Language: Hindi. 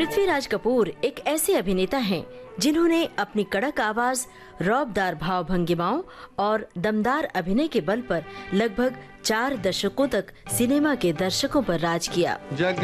पृथ्वीराज कपूर एक ऐसे अभिनेता हैं जिन्होंने अपनी कड़क आवाज, रौबदार भाव भंगिमाओं और दमदार अभिनय के बल पर लगभग 4 दशकों तक सिनेमा के दर्शकों पर राज किया। जग